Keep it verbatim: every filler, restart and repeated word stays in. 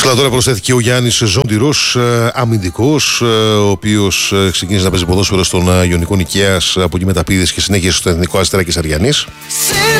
Καλά, τώρα προσθέθηκε ο Γιάννης Ζόντηρος, αμυντικός, ο οποίος ξεκίνησε να παίζει ποδόσφαιρο στον Ιωνικό Νικαίας, από εκεί μεταπήδησε και συνέχισε στο Εθνικό Αστέρα Κεσαριανής.